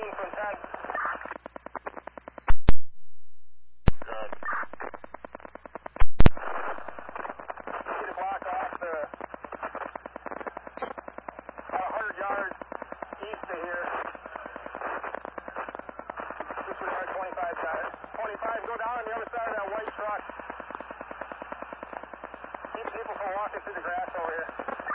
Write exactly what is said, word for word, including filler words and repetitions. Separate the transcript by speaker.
Speaker 1: Speaking from ten. Good. See the block off the about one hundred yards east of here. Disregard twenty-five, got it. twenty-five, go down on the other side of that white truck. Keep people from walking through the grass over here.